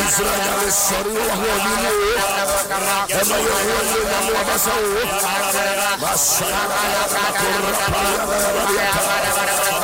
Israel sorry wa ho ni o ema yo ho ni na mo abasa o masala ya ka